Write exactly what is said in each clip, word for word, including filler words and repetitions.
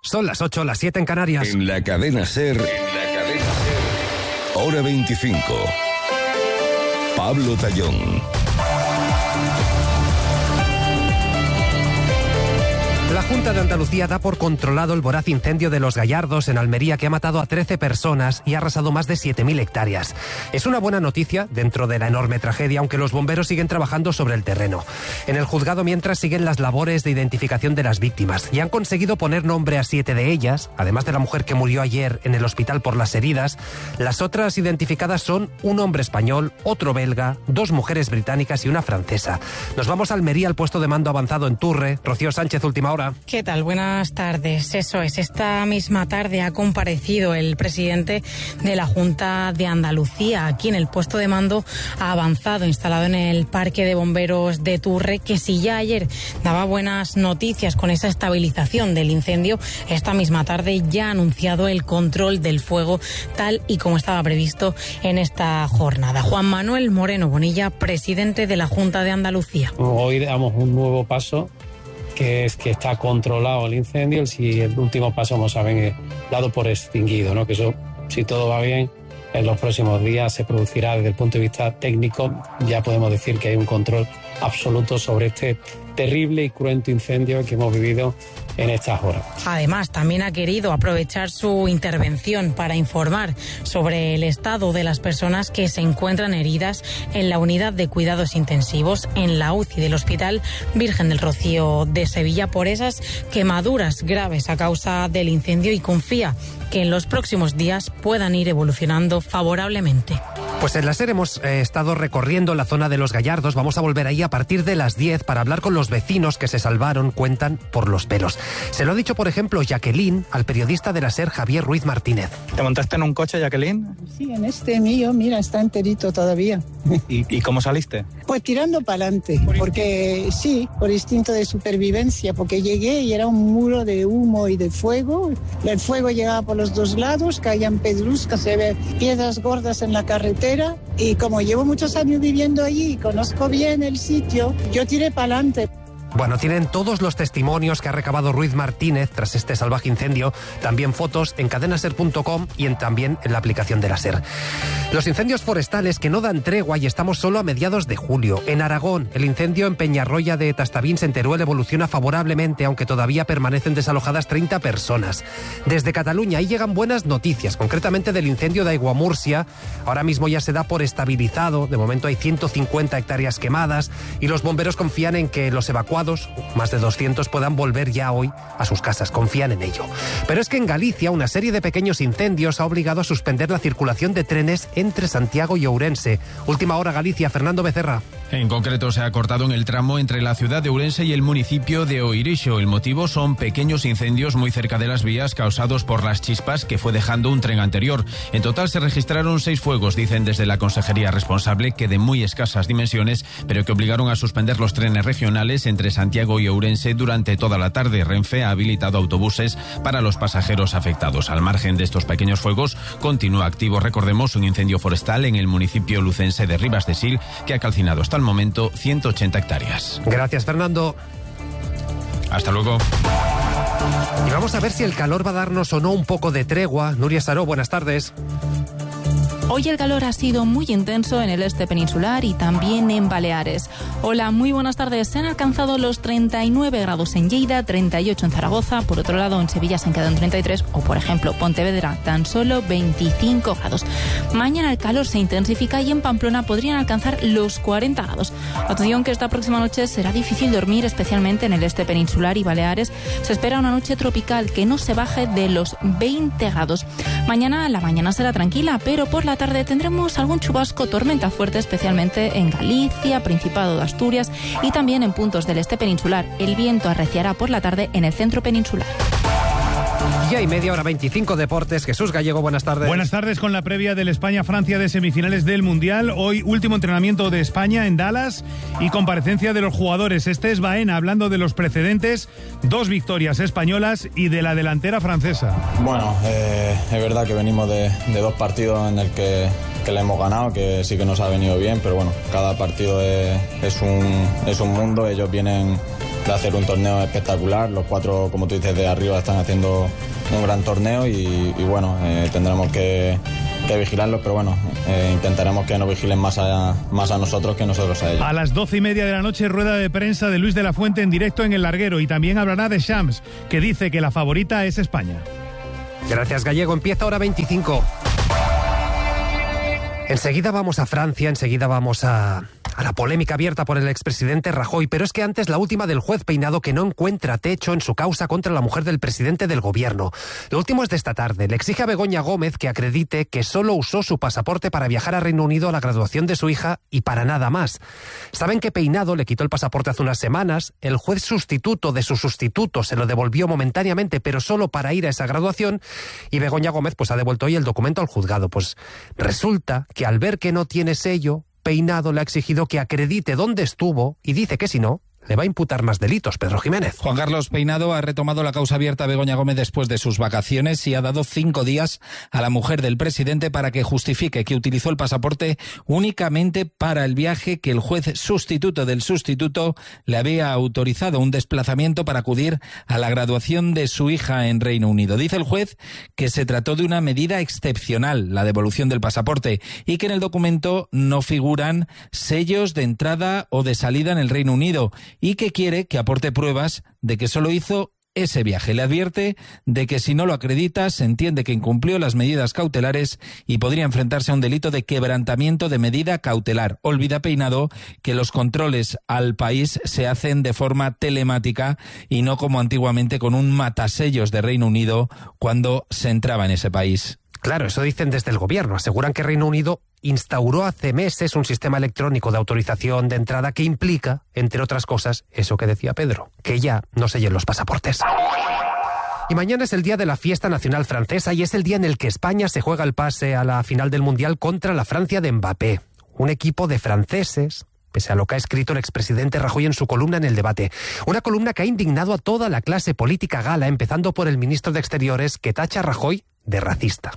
Son las ocho, las siete en Canarias. En la cadena SER, en la cadena SER, hora veinticinco. Pablo Tallón. La Junta de Andalucía da por controlado el voraz incendio de Los Gallardos en Almería, que ha matado a trece personas y ha arrasado más de siete mil hectáreas. Es una buena noticia dentro de la enorme tragedia, aunque los bomberos siguen trabajando sobre el terreno. En el juzgado, mientras, siguen las labores de identificación de las víctimas y han conseguido poner nombre a siete de ellas, además de la mujer que murió ayer en el hospital por las heridas. Las otras identificadas son un hombre español, otro belga, dos mujeres británicas y una francesa. Nos vamos a Almería, al puesto de mando avanzado en Turre. Rocío Sánchez, última hora. ¿Qué tal? Buenas tardes. Eso es, esta misma tarde ha comparecido el presidente de la Junta de Andalucía aquí en el puesto de mando avanzado instalado en el Parque de Bomberos de Turre, que si ya ayer daba buenas noticias con esa estabilización del incendio, esta misma tarde ya ha anunciado el control del fuego tal y como estaba previsto en esta jornada. Juan Manuel Moreno Bonilla, presidente de la Junta de Andalucía. Hoy damos un nuevo paso, que es que está controlado el incendio, si el último paso, como saben, es dado por extinguido, ¿no? Que eso, si todo va bien, en los próximos días se producirá desde el punto de vista técnico. Ya podemos decir que hay un control absoluto sobre este terrible y cruento incendio que hemos vivido en estas horas. Además, también ha querido aprovechar su intervención para informar sobre el estado de las personas que se encuentran heridas en la unidad de cuidados intensivos en la U C I del Hospital Virgen del Rocío de Sevilla por esas quemaduras graves a causa del incendio, y confía que en los próximos días puedan ir evolucionando favorablemente. Pues en la SER hemos eh, estado recorriendo la zona de Los Gallardos. Vamos a volver ahí a partir de las diez para hablar con los vecinos que se salvaron, cuentan por los pelos. Se lo ha dicho, por ejemplo, Jacqueline al periodista de la SER, Javier Ruiz Martínez. ¿Te montaste en un coche, Jacqueline? Sí, en este mío, mira, está enterito todavía. ¿Y, y cómo saliste? Pues tirando para adelante, porque sí, por instinto de supervivencia, porque llegué y era un muro de humo y de fuego. El fuego llegaba por los dos lados, caían pedruscas, se ve piedras gordas en la carretera, y como llevo muchos años viviendo allí y conozco bien el sitio, yo tiré para adelante. Bueno, tienen todos los testimonios que ha recabado Ruiz Martínez tras este salvaje incendio, también fotos en cadenaser punto com y en, también en la aplicación de la SER. Los incendios forestales que no dan tregua, y estamos solo a mediados de julio. En Aragón, el incendio en Peñarroya de Tastavins, en Teruel, evoluciona favorablemente, aunque todavía permanecen desalojadas treinta personas. Desde Cataluña, ahí llegan buenas noticias, concretamente del incendio de Aiguamurcia. Ahora mismo ya se da por estabilizado, de momento hay ciento cincuenta hectáreas quemadas, y los bomberos confían en que los evacuados, más de doscientos, puedan volver ya hoy a sus casas, confían en ello. Pero es que en Galicia una serie de pequeños incendios ha obligado a suspender la circulación de trenes entre Santiago y Ourense. Última hora, Galicia, Fernando Becerra. En concreto, se ha cortado en el tramo entre la ciudad de Ourense y el municipio de Oirixo. El motivo son pequeños incendios muy cerca de las vías causados por las chispas que fue dejando un tren anterior. En total se registraron seis fuegos, dicen desde la consejería responsable, que de muy escasas dimensiones, pero que obligaron a suspender los trenes regionales entre Santiago y Ourense durante toda la tarde. Renfe ha habilitado autobuses para los pasajeros afectados. Al margen de estos pequeños fuegos, continúa activo, recordemos, un incendio forestal en el municipio lucense de Ribas de Sil, que ha calcinado hasta el momento ciento ochenta hectáreas. Gracias, Fernando. Hasta luego. Y vamos a ver si el calor va a darnos o no un poco de tregua. Nuria Saró, buenas tardes. Hoy el calor ha sido muy intenso en el este peninsular y también en Baleares. Hola, muy buenas tardes. Se han alcanzado los treinta y nueve grados en Lleida, treinta y ocho en Zaragoza. Por otro lado, en Sevilla se han quedado en treinta y tres, o por ejemplo, Pontevedra, tan solo veinticinco grados. Mañana el calor se intensifica y en Pamplona podrían alcanzar los cuarenta grados. Atención que esta próxima noche será difícil dormir, especialmente en el este peninsular y Baleares. Se espera una noche tropical que no se baje de los veinte grados. Mañana la mañana será tranquila, pero por la tarde tendremos algún chubasco, tormenta fuerte, especialmente en Galicia, Principado de Asturias y también en puntos del este peninsular. El viento arreciará por la tarde en el centro peninsular. Ya y media hora veinticinco, deportes. Jesús Gallego, buenas tardes. Buenas tardes con la previa del España-Francia de semifinales del Mundial. Hoy último entrenamiento de España en Dallas y comparecencia de los jugadores. Este es Baena hablando de los precedentes, dos victorias españolas y de la delantera francesa. Bueno, eh, es verdad que venimos de, de dos partidos en el que, que le hemos ganado, que sí que nos ha venido bien, pero bueno, cada partido es, es, un, es un mundo. Ellos vienen de hacer un torneo espectacular. Los cuatro, como tú dices, de arriba están haciendo un gran torneo y, y bueno, eh, tendremos que, que vigilarlos, pero bueno, eh, intentaremos que nos vigilen más a, más a nosotros que nosotros a ellos. A las doce y media de la noche, rueda de prensa de Luis de la Fuente en directo en El Larguero, y también hablará de Shams, que dice que la favorita es España. Gracias, Gallego. Empieza hora veinticinco. Enseguida vamos a Francia, enseguida vamos a, a la polémica abierta por el expresidente Rajoy, pero es que antes la última del juez Peinado, que no encuentra techo en su causa contra la mujer del presidente del gobierno. Lo último es de esta tarde. Le exige a Begoña Gómez que acredite que solo usó su pasaporte para viajar a Reino Unido a la graduación de su hija y para nada más. Saben que Peinado le quitó el pasaporte hace unas semanas, el juez sustituto de su sustituto se lo devolvió momentáneamente, pero solo para ir a esa graduación, y Begoña Gómez pues ha devuelto hoy el documento al juzgado. Pues resulta que al ver que no tiene sello, Peinado le ha exigido que acredite dónde estuvo y dice que si no, le va a imputar más delitos. Pedro Jiménez. Juan Carlos Peinado ha retomado la causa abierta a Begoña Gómez después de sus vacaciones y ha dado cinco días a la mujer del presidente para que justifique que utilizó el pasaporte únicamente para el viaje que el juez sustituto del sustituto le había autorizado, un desplazamiento para acudir a la graduación de su hija en Reino Unido. Dice el juez que se trató de una medida excepcional, la devolución del pasaporte, y que en el documento no figuran sellos de entrada o de salida en el Reino Unido, y que quiere que aporte pruebas de que solo hizo ese viaje. Le advierte de que si no lo acredita, se entiende que incumplió las medidas cautelares y podría enfrentarse a un delito de quebrantamiento de medida cautelar. Olvida Peinado que los controles al país se hacen de forma telemática y no como antiguamente con un matasellos de Reino Unido cuando se entraba en ese país. Claro, eso dicen desde el gobierno. Aseguran que Reino Unido instauró hace meses un sistema electrónico de autorización de entrada que implica, entre otras cosas, eso que decía Pedro, que ya no sellen los pasaportes. Y mañana es el día de la fiesta nacional francesa y es el día en el que España se juega el pase a la final del Mundial contra la Francia de Mbappé. Un equipo de franceses, pese a lo que ha escrito el expresidente Rajoy en su columna en El Debate. Una columna que ha indignado a toda la clase política gala, empezando por el ministro de Exteriores, que tacha a Rajoy de racista.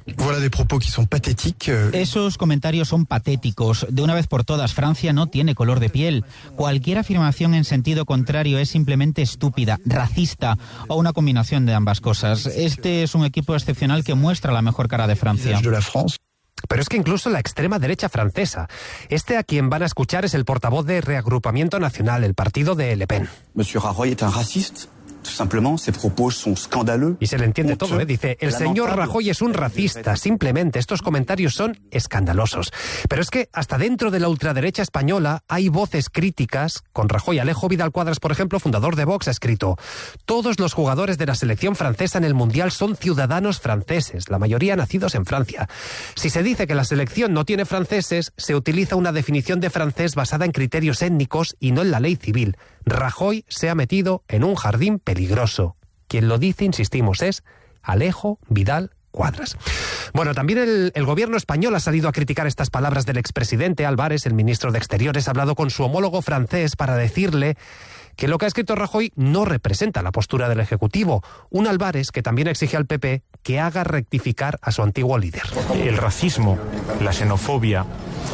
Esos comentarios son patéticos. De una vez por todas, Francia no tiene color de piel. Cualquier afirmación en sentido contrario es simplemente estúpida, racista o una combinación de ambas cosas. Este es un equipo excepcional que muestra la mejor cara de Francia. Pero es que incluso la extrema derecha francesa, este a quien van a escuchar es el portavoz de Reagrupamiento Nacional, el partido de Le Pen. Monsieur Rajoy est un raciste. Y se le entiende todo, ¿eh? Dice, el señor Rajoy es un racista, simplemente estos comentarios son escandalosos. Pero es que hasta dentro de la ultraderecha española hay voces críticas con Rajoy. Alejo Vidal Cuadras, por ejemplo, fundador de Vox, ha escrito: todos los jugadores de la selección francesa en el Mundial son ciudadanos franceses, la mayoría nacidos en Francia. Si se dice que la selección no tiene franceses, se utiliza una definición de francés basada en criterios étnicos y no en la ley civil. Rajoy se ha metido en un jardín peligroso. Quien lo dice, insistimos, es Alejo Vidal Cuadras. Bueno, también el, el gobierno español ha salido a criticar estas palabras del expresidente. Álvarez, el ministro de Exteriores, ha hablado con su homólogo francés para decirle que lo que ha escrito Rajoy no representa la postura del Ejecutivo. Un Álvarez que también exige al P P que haga rectificar a su antiguo líder. El racismo, la xenofobia,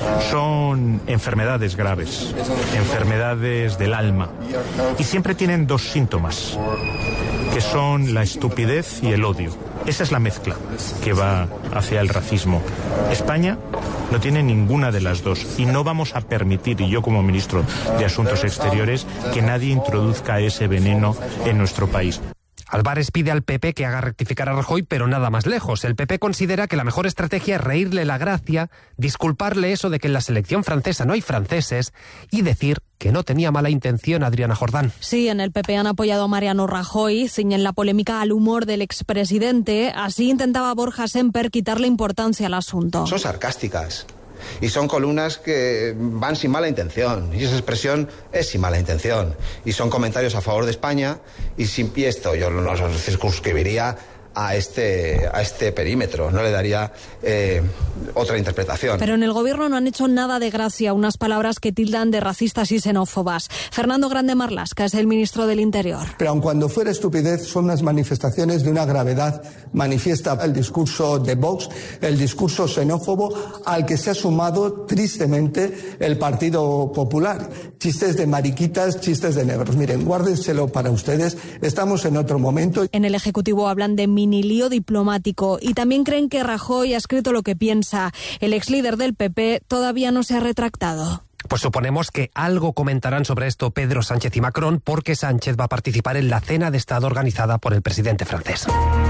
son enfermedades graves, enfermedades del alma, y siempre tienen dos síntomas, que son la estupidez y el odio. Esa es la mezcla que va hacia el racismo. España no tiene ninguna de las dos y no vamos a permitir, y yo como ministro de Asuntos Exteriores, que nadie introduzca ese veneno en nuestro país. Álvarez pide al P P que haga rectificar a Rajoy, pero nada más lejos. El P P considera que la mejor estrategia es reírle la gracia, disculparle eso de que en la selección francesa no hay franceses y decir que no tenía mala intención Adriana Jordán. Sí, en el P P han apoyado a Mariano Rajoy, ciñen la polémica al humor del expresidente. Así intentaba Borja Semper quitarle importancia al asunto. Son sarcásticas. Y son columnas que van sin mala intención, y esa expresión es sin mala intención. Y son comentarios a favor de España, y sin pie esto yo no los circunscribiría a este, a este perímetro, no le daría eh, otra interpretación. Pero en el gobierno no han hecho nada de gracia unas palabras que tildan de racistas y xenófobas. Fernando Grande Marlaska es el ministro del Interior. Pero aun cuando fuera estupidez, son unas manifestaciones de una gravedad manifiesta. El discurso de Vox, el discurso xenófobo al que se ha sumado tristemente el Partido Popular. chistes de mariquitas, chistes de negros. Miren, guárdenselo para ustedes, estamos en otro momento. En el Ejecutivo hablan de mini lío diplomático y también creen que Rajoy ha escrito lo que piensa. El ex líder del P P todavía no se ha retractado. Pues suponemos que algo comentarán sobre esto Pedro Sánchez y Macron, porque Sánchez va a participar en la cena de Estado organizada por el presidente francés.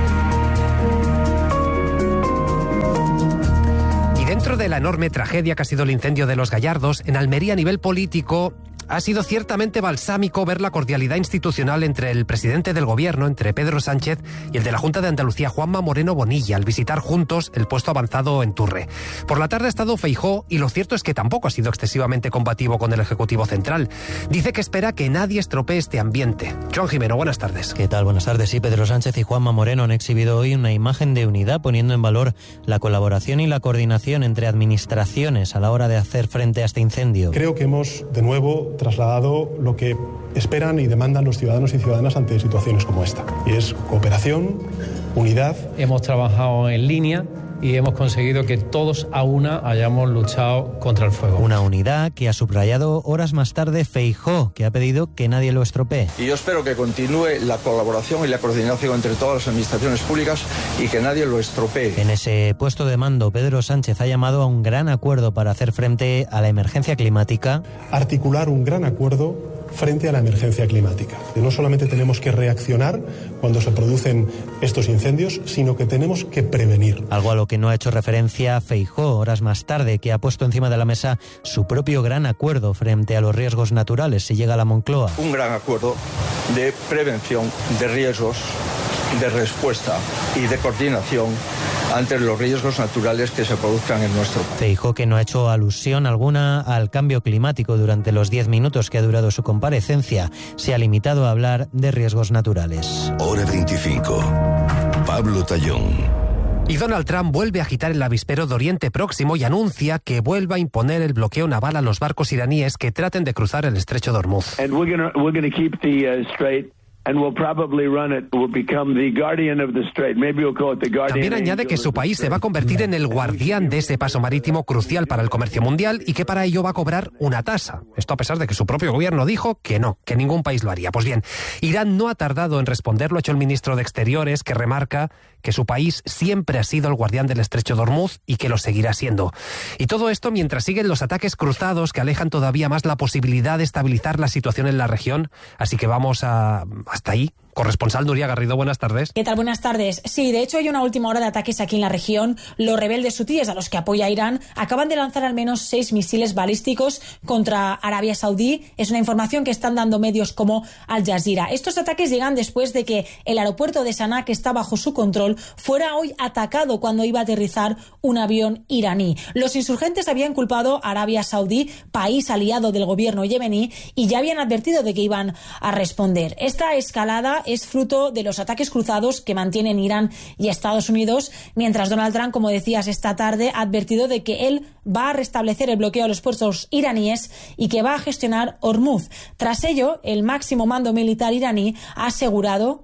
Y dentro de la enorme tragedia que ha sido el incendio de Los Gallardos, en Almería a nivel político ha sido ciertamente balsámico ver la cordialidad institucional entre el presidente del gobierno, entre Pedro Sánchez, y el de la Junta de Andalucía, Juanma Moreno Bonilla, al visitar juntos el puesto avanzado en Turre. Por la tarde ha estado Feijóo y lo cierto es que tampoco ha sido excesivamente combativo con el Ejecutivo Central. Dice que espera que nadie estropee este ambiente. Joan Jimeno, buenas tardes. ¿Qué tal? Buenas tardes. Sí, Pedro Sánchez y Juanma Moreno han exhibido hoy una imagen de unidad, poniendo en valor la colaboración y la coordinación entre administraciones a la hora de hacer frente a este incendio. Creo que hemos, de nuevo, trasladado lo que esperan y demandan los ciudadanos y ciudadanas ante situaciones como esta. Y es cooperación, unidad. Hemos trabajado en línea y hemos conseguido que todos a una hayamos luchado contra el fuego. Una unidad que ha subrayado horas más tarde Feijóo, que ha pedido que nadie lo estropee. Y yo espero que continúe la colaboración y la coordinación entre todas las administraciones públicas y que nadie lo estropee. En ese puesto de mando, Pedro Sánchez ha llamado a un gran acuerdo para hacer frente a la emergencia climática. Articular un gran acuerdo frente a la emergencia climática. Que no solamente tenemos que reaccionar cuando se producen estos incendios, sino que tenemos que prevenir. Algo a lo que no ha hecho referencia Feijóo horas más tarde, que ha puesto encima de la mesa su propio gran acuerdo frente a los riesgos naturales si llega a la Moncloa. Un gran acuerdo de prevención de riesgos, de respuesta y de coordinación ante los riesgos naturales que se produzcan en nuestro país. Feijóo, que no ha hecho alusión alguna al cambio climático durante los diez minutos que ha durado su comparecencia, se ha limitado a hablar de riesgos naturales. Hora veinticinco. Pablo Tallón. Y Donald Trump vuelve a agitar el avispero de Oriente Próximo y anuncia que vuelva a imponer el bloqueo naval a los barcos iraníes que traten de cruzar el estrecho de Hormuz. And we're gonna, we're gonna keep the, uh, strait. And we'll probably run it. We'll become the guardian of the strait. Maybe we'll call it the guardian. También añade que su país se va a convertir en el guardián de ese paso marítimo crucial para el comercio mundial y que para ello va a cobrar una tasa. Esto a pesar de que su propio gobierno dijo que no, que ningún país lo haría. Pues bien, Irán no ha tardado en responder, lo ha hecho el ministro de Exteriores, que remarca que su país siempre ha sido el guardián del estrecho de Hormuz y que lo seguirá siendo. Y todo esto mientras siguen los ataques cruzados que alejan todavía más la posibilidad de estabilizar la situación en la región. Así que vamos a hasta ahí. Corresponsal Nuria Garrido, buenas tardes. ¿Qué tal? Buenas tardes. Sí, de hecho hay una última hora de ataques aquí en la región. Los rebeldes hutíes, a los que apoya Irán, acaban de lanzar al menos seis misiles balísticos contra Arabia Saudí. Es una información que están dando medios como Al Jazeera. Estos ataques llegan después de que el aeropuerto de Sanaa, que está bajo su control, fuera hoy atacado cuando iba a aterrizar un avión iraní. Los insurgentes habían culpado a Arabia Saudí, país aliado del gobierno yemení, y ya habían advertido de que iban a responder. Esta escalada es fruto de los ataques cruzados que mantienen Irán y Estados Unidos, mientras Donald Trump, como decías esta tarde, ha advertido de que él va a restablecer el bloqueo a los puertos iraníes y que va a gestionar Hormuz. Tras ello, el máximo mando militar iraní ha asegurado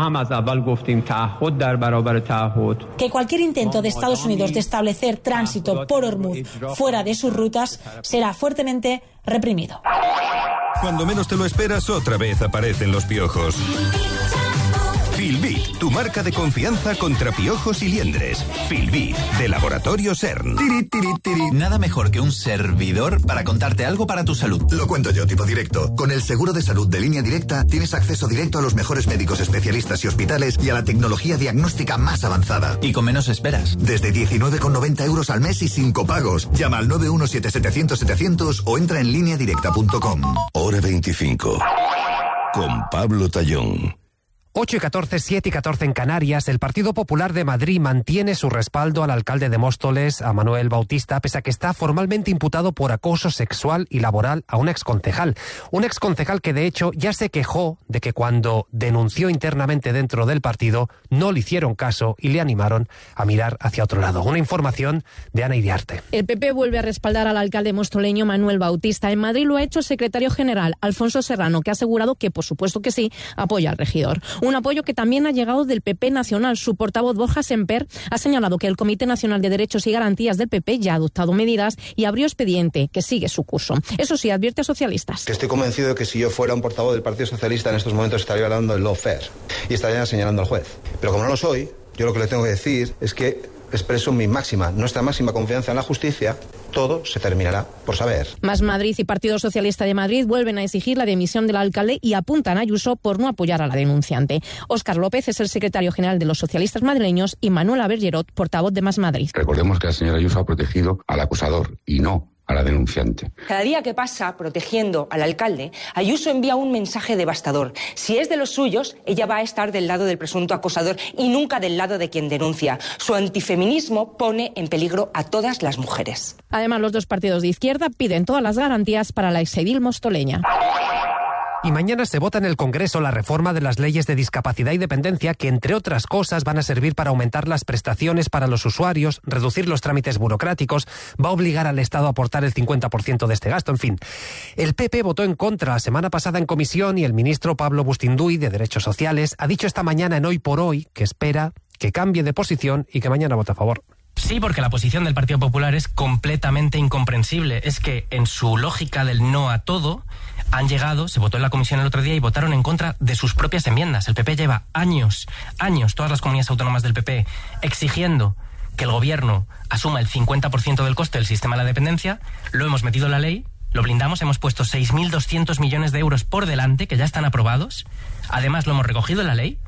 que cualquier intento de Estados Unidos de establecer tránsito por Hormuz fuera de sus rutas será fuertemente reprimido. Cuando menos te lo esperas, otra vez aparecen los piojos. Filbit, tu marca de confianza contra piojos y liendres. Filbit, de Laboratorio CERN. Tiri, tiri, tiri. Nada mejor que un servidor para contarte algo para tu salud. Lo cuento yo, tipo directo. Con el seguro de salud de Línea Directa tienes acceso directo a los mejores médicos especialistas y hospitales y a la tecnología diagnóstica más avanzada. Y con menos esperas. Desde diecinueve con noventa euros al mes y sin copagos. Llama al nueve uno siete setecientos setecientos o entra en línea directa punto com. Hora veinticinco. Con Pablo Tallón. ocho y catorce, siete y catorce en Canarias, el Partido Popular de Madrid mantiene su respaldo al alcalde de Móstoles, a Manuel Bautista, pese a que está formalmente imputado por acoso sexual y laboral a un exconcejal. Un exconcejal que de hecho ya se quejó de que cuando denunció internamente dentro del partido no le hicieron caso y le animaron a mirar hacia otro lado. Una información de Ana Iriarte. El P P vuelve a respaldar al alcalde mostoleño Manuel Bautista. En Madrid lo ha hecho el secretario general Alfonso Serrano, que ha asegurado que por supuesto que sí apoya al regidor. Un apoyo que también ha llegado del P P nacional. Su portavoz Borja Semper ha señalado que el Comité Nacional de Derechos y Garantías del P P ya ha adoptado medidas y abrió expediente que sigue su curso. Eso sí, advierte a socialistas. Estoy convencido de que si yo fuera un portavoz del Partido Socialista en estos momentos estaría hablando del lawfare y estaría señalando al juez. Pero como no lo soy, yo lo que le tengo que decir es que expreso mi máxima, nuestra máxima confianza en la justicia. Todo se terminará por saber. Más Madrid y Partido Socialista de Madrid vuelven a exigir la dimisión del alcalde y apuntan a Ayuso por no apoyar a la denunciante. Óscar López es el secretario general de los socialistas madrileños y Manuel Abergerot, portavoz de Más Madrid. Recordemos que la señora Ayuso ha protegido al acusador y no a la denunciante. Cada día que pasa protegiendo al alcalde, Ayuso envía un mensaje devastador. Si es de los suyos, ella va a estar del lado del presunto acosador y nunca del lado de quien denuncia. Su antifeminismo pone en peligro a todas las mujeres. Además, los dos partidos de izquierda piden todas las garantías para la exedil mostoleña. Y mañana se vota en el Congreso la reforma de las leyes de discapacidad y dependencia que, entre otras cosas, van a servir para aumentar las prestaciones para los usuarios, reducir los trámites burocráticos, va a obligar al Estado a aportar el cincuenta por ciento de este gasto, en fin. El P P votó en contra la semana pasada en comisión y el ministro Pablo Bustinduy, de Derechos Sociales, ha dicho esta mañana en Hoy por Hoy que espera que cambie de posición y que mañana vote a favor. Sí, porque la posición del Partido Popular es completamente incomprensible. Es que en su lógica del no a todo han llegado, se votó en la comisión el otro día y votaron en contra de sus propias enmiendas. El P P lleva años, años, todas las comunidades autónomas del P P exigiendo que el gobierno asuma el cincuenta por ciento del coste del sistema de la dependencia. Lo hemos metido en la ley, lo blindamos, hemos puesto seis mil doscientos millones de euros por delante que ya están aprobados. Además lo hemos recogido en la ley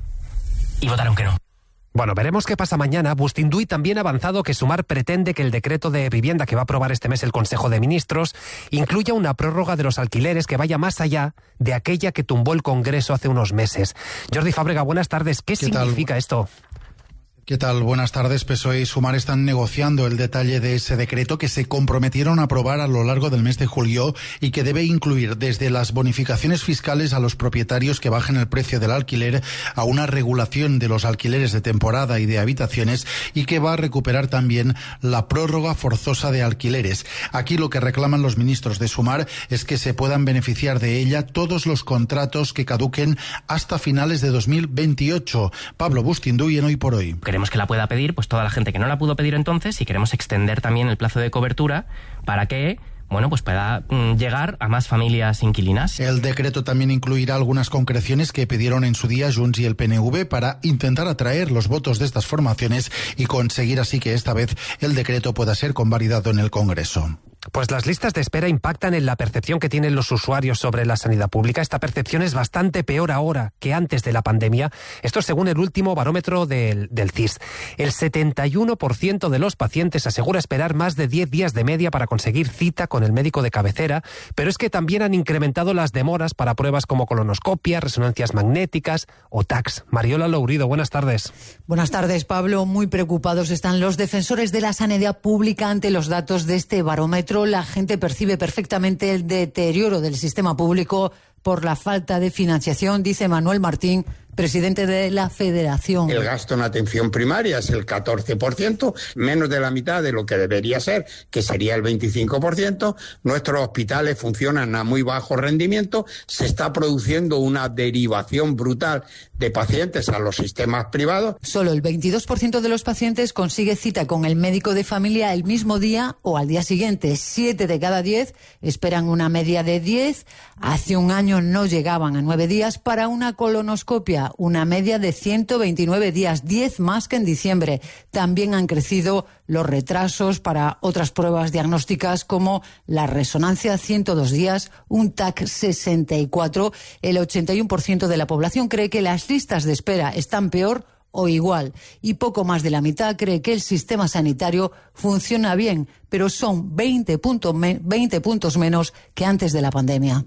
y votaron que no. Bueno, veremos qué pasa mañana. Bustinduy también ha avanzado que Sumar pretende que el decreto de vivienda que va a aprobar este mes el Consejo de Ministros incluya una prórroga de los alquileres que vaya más allá de aquella que tumbó el Congreso hace unos meses. Jordi Fábrega, buenas tardes. ¿Qué, ¿Qué significa tal? esto? ¿Qué tal? Buenas tardes. P S O E y Sumar están negociando el detalle de ese decreto que se comprometieron a aprobar a lo largo del mes de julio y que debe incluir desde las bonificaciones fiscales a los propietarios que bajen el precio del alquiler a una regulación de los alquileres de temporada y de habitaciones y que va a recuperar también la prórroga forzosa de alquileres. Aquí lo que reclaman los ministros de Sumar es que se puedan beneficiar de ella todos los contratos que caduquen hasta finales de dos mil veintiocho. Pablo Bustinduy en Hoy por Hoy. Queremos que la pueda pedir pues toda la gente que no la pudo pedir entonces y queremos extender también el plazo de cobertura para que bueno, pues pueda mm, llegar a más familias inquilinas. El decreto también incluirá algunas concreciones que pidieron en su día Junts y el P N V para intentar atraer los votos de estas formaciones y conseguir así que esta vez el decreto pueda ser convalidado en el Congreso. Pues las listas de espera impactan en la percepción que tienen los usuarios sobre la sanidad pública. Esta percepción es bastante peor ahora que antes de la pandemia. Esto según el último barómetro del, del C I S. El setenta y uno por ciento de los pacientes asegura esperar más de diez días de media para conseguir cita con el médico de cabecera, pero es que también han incrementado las demoras para pruebas como colonoscopia, resonancias magnéticas o T A Cs. Mariola Lourido, buenas tardes. Buenas tardes, Pablo. Muy preocupados están los defensores de la sanidad pública ante los datos de este barómetro. La gente percibe perfectamente el deterioro del sistema público por la falta de financiación, dice Manuel Martín, presidente de la Federación. El gasto en atención primaria es el catorce por ciento, menos de la mitad de lo que debería ser, que sería el veinticinco por ciento. Nuestros hospitales funcionan a muy bajo rendimiento. Se está produciendo una derivación brutal de pacientes a los sistemas privados. Solo el veintidós por ciento de los pacientes consigue cita con el médico de familia el mismo día o al día siguiente. Siete de cada diez esperan una media de diez. Hace un año no llegaban a nueve días para una colonoscopia, una media de ciento veintinueve días, diez más que en diciembre. También han crecido los retrasos para otras pruebas diagnósticas como la resonancia, ciento dos días, un T A C sesenta y cuatro. El ochenta y uno por ciento de la población cree que las listas de espera están peor o igual, y poco más de la mitad cree que el sistema sanitario funciona bien, pero son veinte puntos, veinte puntos menos que antes de la pandemia.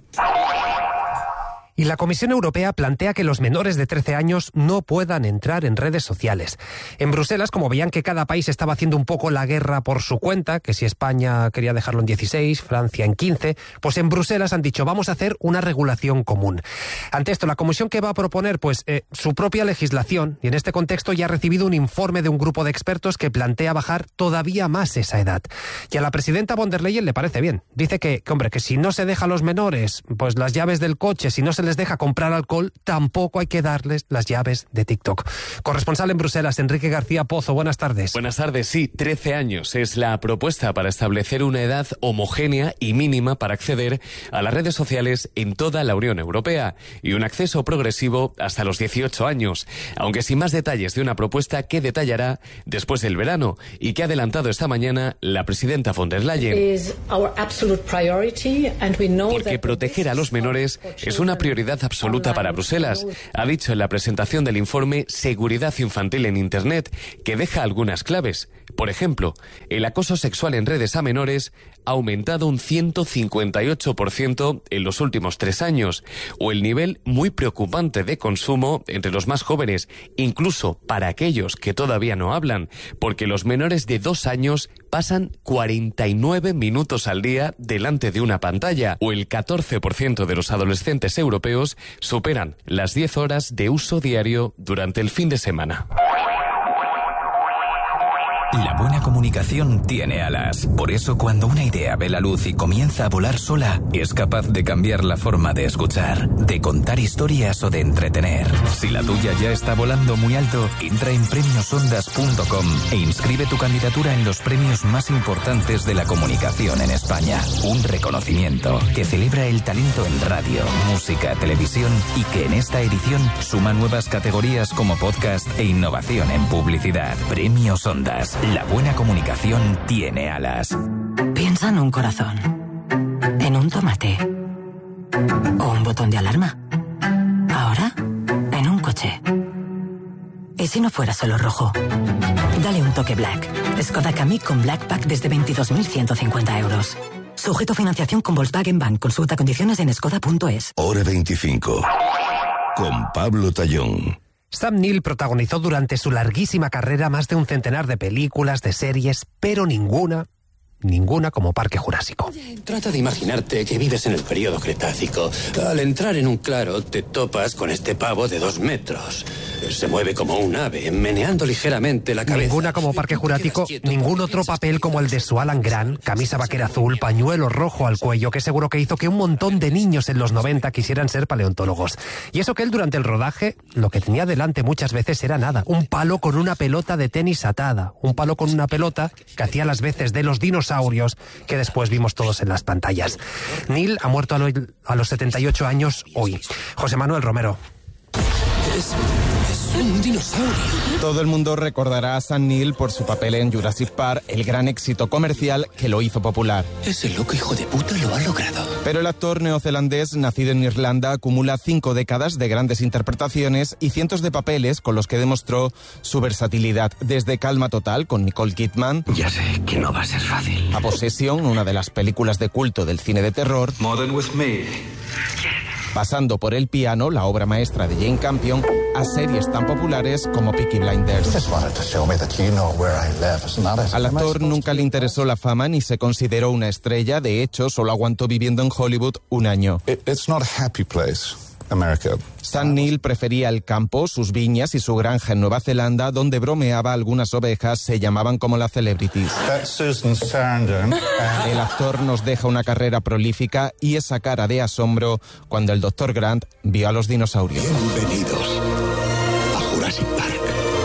Y la Comisión Europea plantea que los menores de trece años no puedan entrar en redes sociales. En Bruselas, como veían que cada país estaba haciendo un poco la guerra por su cuenta, que si España quería dejarlo en dieciséis, Francia en quince, pues en Bruselas han dicho vamos a hacer una regulación común. Ante esto, la Comisión que va a proponer pues eh, su propia legislación, y en este contexto ya ha recibido un informe de un grupo de expertos que plantea bajar todavía más esa edad. Y a la presidenta von der Leyen le parece bien. Dice que, que hombre, que si no se deja a los menores, pues las llaves del coche, si no se les deja comprar alcohol, tampoco hay que darles las llaves de TikTok. Corresponsal en Bruselas, Enrique García Pozo, buenas tardes. Buenas tardes, sí, trece años es la propuesta para establecer una edad homogénea y mínima para acceder a las redes sociales en toda la Unión Europea y un acceso progresivo hasta los dieciocho años, aunque sin más detalles de una propuesta que detallará después del verano y que ha adelantado esta mañana la presidenta von der Leyen. Porque proteger a los menores es una prioridad absoluta para Bruselas, ha dicho en la presentación del informe Seguridad Infantil en Internet, que deja algunas claves. Por ejemplo, el acoso sexual en redes a menores ha aumentado un ciento cincuenta y ocho por ciento en los últimos tres años, o el nivel muy preocupante de consumo entre los más jóvenes, incluso para aquellos que todavía no hablan, porque los menores de dos años pasan cuarenta y nueve minutos al día delante de una pantalla, o el catorce por ciento de los adolescentes europeos superan las diez horas de uso diario durante el fin de semana. La buena comunicación tiene alas. Por eso, cuando una idea ve la luz y comienza a volar sola, es capaz de cambiar la forma de escuchar, de contar historias o de entretener. Si la tuya ya está volando muy alto, entra en premios ondas punto com e inscribe tu candidatura en los premios más importantes de la comunicación en España. Un reconocimiento que celebra el talento en radio, música, televisión y que en esta edición suma nuevas categorías como podcast e innovación en publicidad. Premios Ondas. La buena comunicación tiene alas. Piensa en un corazón, en un tomate o un botón de alarma. Ahora, en un coche. ¿Y si no fuera solo rojo? Dale un toque Black. Skoda Kamiq con Black Pack desde veintidós mil ciento cincuenta euros. Sujeto a financiación con Volkswagen Bank. Consulta condiciones en skoda punto es. Hora veinticinco. Con Pablo Tallón. Sam Neill protagonizó durante su larguísima carrera más de un centenar de películas, de series, pero ninguna, ninguna como Parque Jurásico. Trata de imaginarte que vives en el período Cretácico. Al entrar en un claro, te topas con este pavo de dos metros. Se mueve como un ave, meneando ligeramente la cabeza. Ninguna como Parque Jurásico, ningún otro papel como el de su Alan Grant, camisa vaquera azul, pañuelo rojo al cuello, que seguro que hizo que un montón de niños en los noventa quisieran ser paleontólogos. Y eso que él durante el rodaje, lo que tenía delante muchas veces era nada, un palo con una pelota de tenis atada, un palo con una pelota que hacía las veces de los dinosaurios que después vimos todos en las pantallas. Neill ha muerto a, lo, a los setenta y ocho años hoy. José Manuel Romero. Es, es un dinosaurio. Todo el mundo recordará a Sam Neill por su papel en Jurassic Park, el gran éxito comercial que lo hizo popular. Ese loco hijo de puta lo ha logrado. Pero el actor neozelandés, nacido en Irlanda, acumula cinco décadas de grandes interpretaciones y cientos de papeles con los que demostró su versatilidad. Desde Calma Total, con Nicole Kidman. Ya sé que no va a ser fácil. A Possession, una de las películas de culto del cine de terror. More Than With Me. Pasando por El Piano, la obra maestra de Jane Campion, a series tan populares como Peaky Blinders. Al actor nunca le interesó la fama ni se consideró una estrella. De hecho, solo aguantó viviendo en Hollywood un año. It's not a happy place. America. Sam Neill prefería el campo, sus viñas y su granja en Nueva Zelanda, donde bromeaba algunas ovejas, se llamaban como las celebrities. That's Susan Sarandon. El actor nos deja una carrera prolífica y esa cara de asombro cuando el doctor Grant vio a los dinosaurios. Bienvenidos.